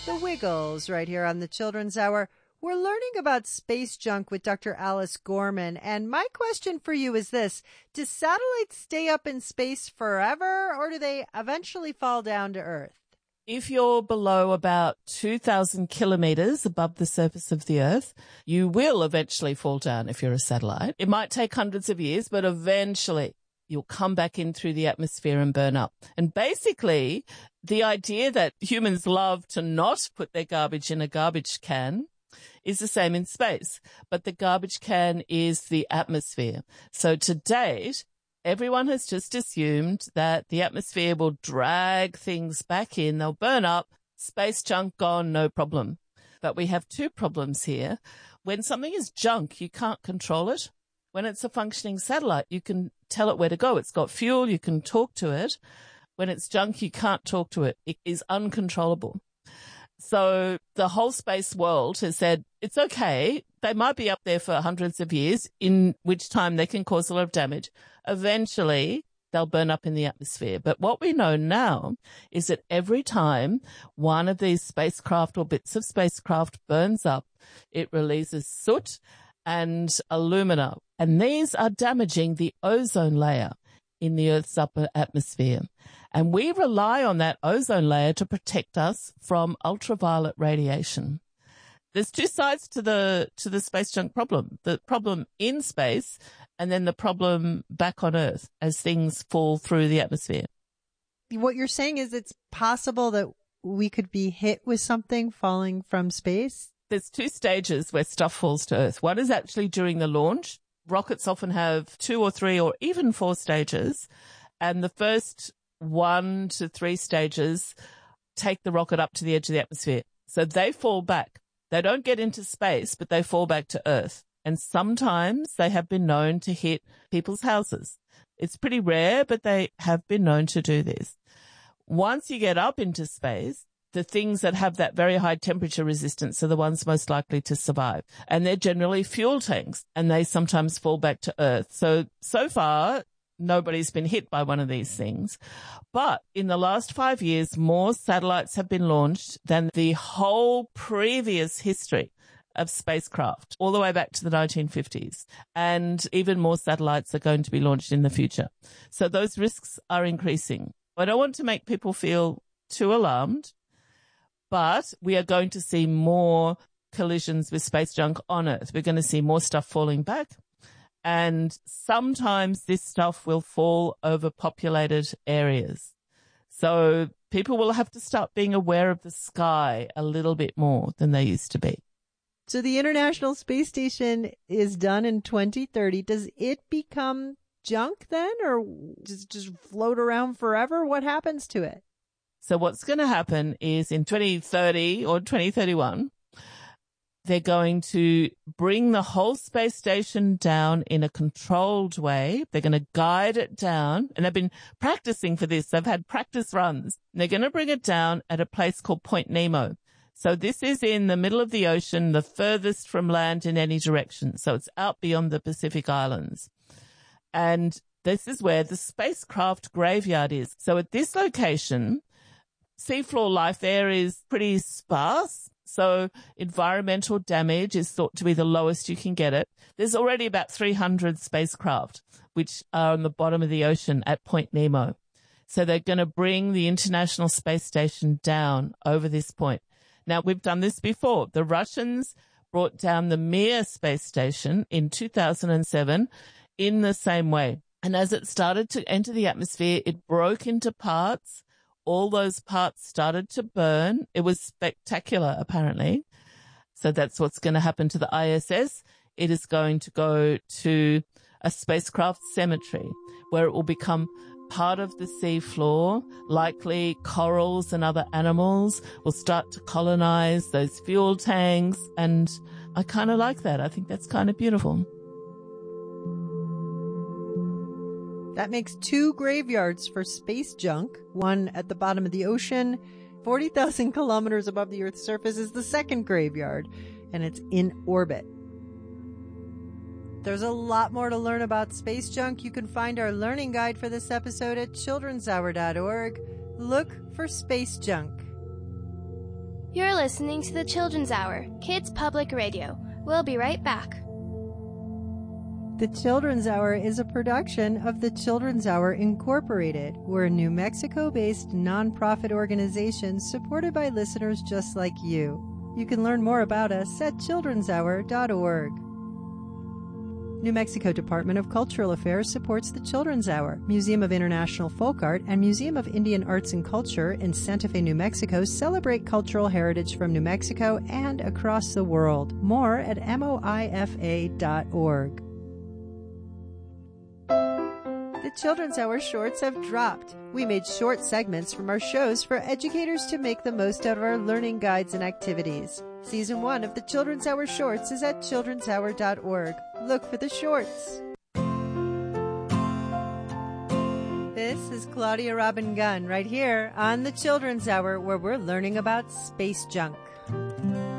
The Wiggles right here on the Children's Hour. We're learning about space junk with Dr. Alice Gorman. And my question for you is this. Do satellites stay up in space forever, or do they eventually fall down to Earth? If you're below about 2,000 kilometers above the surface of the Earth, you will eventually fall down if you're a satellite. It might take hundreds of years, but eventually you'll come back in through the atmosphere and burn up. And basically, the idea that humans love to not put their garbage in a garbage can is the same in space, but the garbage can is the atmosphere. So to date, everyone has just assumed that the atmosphere will drag things back in, they'll burn up, space junk gone, no problem. But we have two problems here. When something is junk, you can't control it. When it's a functioning satellite, you can tell it where to go. It's got fuel, you can talk to it. When it's junk, you can't talk to it. It is uncontrollable. So the whole space world has said, it's okay. They might be up there for hundreds of years, in which time they can cause a lot of damage. Eventually, they'll burn up in the atmosphere. But what we know now is that every time one of these spacecraft or bits of spacecraft burns up, it releases soot and alumina. And these are damaging the ozone layer in the Earth's upper atmosphere. And we rely on that ozone layer to protect us from ultraviolet radiation. There's two sides to the space junk problem. The problem in space and then the problem back on Earth as things fall through the atmosphere. What you're saying is it's possible that we could be hit with something falling from space? There's two stages where stuff falls to Earth. One is actually during the launch. Rockets often have 2 or 3 or even 4 stages. And the first 1 to 3 stages take the rocket up to the edge of the atmosphere. So they fall back. They don't get into space, but they fall back to Earth. And sometimes they have been known to hit people's houses. It's pretty rare, but they have been known to do this. Once you get up into space, the things that have that very high temperature resistance are the ones most likely to survive. And they're generally fuel tanks, and they sometimes fall back to Earth. So far, nobody's been hit by one of these things. But in the last 5 years, more satellites have been launched than the whole previous history of spacecraft, all the way back to the 1950s. And even more satellites are going to be launched in the future. So those risks are increasing. I don't want to make people feel too alarmed, but we are going to see more collisions with space junk on Earth. We're going to see more stuff falling back. And sometimes this stuff will fall over populated areas. So people will have to start being aware of the sky a little bit more than they used to be. So the International Space Station is done in 2030. Does it become junk then, or just float around forever? What happens to it? So what's going to happen is in 2030 or 2031, they're going to bring the whole space station down in a controlled way. They're going to guide it down, and they've been practicing for this. They've had practice runs. They're going to bring it down at a place called Point Nemo. So this is in the middle of the ocean, the furthest from land in any direction. So it's out beyond the Pacific Islands. And this is where the spacecraft graveyard is. So at this location, seafloor life there is pretty sparse. So environmental damage is thought to be the lowest you can get it. There's already about 300 spacecraft which are on the bottom of the ocean at Point Nemo. So they're going to bring the International Space Station down over this point. Now, we've done this before. The Russians brought down the Mir space station in 2007 in the same way. And as it started to enter the atmosphere, it broke into parts. All those parts started to burn. It was spectacular, apparently. So that's what's going to happen to the ISS. It is going to go to a spacecraft cemetery where it will become part of the sea floor. Likely corals and other animals will start to colonize those fuel tanks. And I kind of like that. I think that's kind of beautiful. That makes 2 graveyards for space junk. One at the bottom of the ocean, 40,000 kilometers above the Earth's surface is the second graveyard, and it's in orbit. There's a lot more to learn about space junk. You can find our learning guide for this episode at childrenshour.org. Look for space junk. You're listening to the Children's Hour, Kids Public Radio. We'll be right back. The Children's Hour is a production of the Children's Hour Incorporated. We're a New Mexico-based nonprofit organization supported by listeners just like you. You can learn more about us at childrenshour.org. New Mexico Department of Cultural Affairs supports the Children's Hour. Museum of International Folk Art and Museum of Indian Arts and Culture in Santa Fe, New Mexico celebrate cultural heritage from New Mexico and across the world. More at moifa.org. The Children's Hour shorts have dropped. We made short segments from our shows for educators to make the most out of our learning guides and activities. Season 1 of the Children's Hour shorts is at childrenshour.org. Look for the shorts. This is Claudia Robin Gunn right here on the Children's Hour, where we're learning about space junk.